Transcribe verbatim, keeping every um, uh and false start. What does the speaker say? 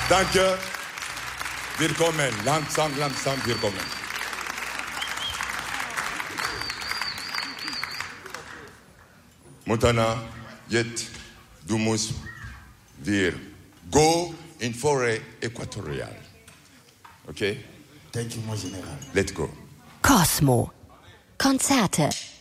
Danke. Willkommen. Langsam, langsam, willkommen. Montana, jetzt, du musst wir go in Forêt Äquatoriale. Okay? Thank you, mon General. Let's go. Cosmo. Konzerte.